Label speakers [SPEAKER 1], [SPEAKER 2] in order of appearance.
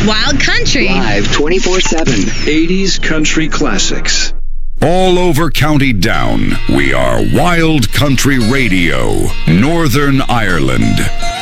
[SPEAKER 1] Wild Country.
[SPEAKER 2] Live 24/7.
[SPEAKER 3] 80s country classics.
[SPEAKER 4] All over County Down, we are Wild Country Radio, Northern Ireland.